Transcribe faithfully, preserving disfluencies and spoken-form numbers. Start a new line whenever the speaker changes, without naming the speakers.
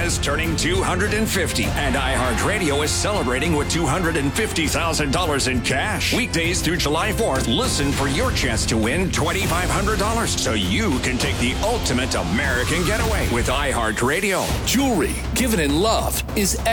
Lopez turning two hundred fifty, and iHeartRadio is celebrating with two hundred fifty thousand dollars in cash. Weekdays through July fourth, listen for your chance to win twenty-five hundred dollars so you can take the ultimate American getaway with iHeartRadio.
Jewelry given in love is